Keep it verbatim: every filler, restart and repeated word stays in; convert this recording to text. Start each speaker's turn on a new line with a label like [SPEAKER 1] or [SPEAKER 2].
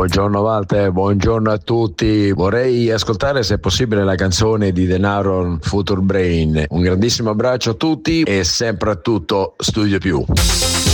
[SPEAKER 1] Buongiorno Walter, buongiorno a tutti. Vorrei ascoltare se è possibile la canzone di Denaro Future Brain. Un grandissimo abbraccio a tutti e sempre a tutto Studio Più.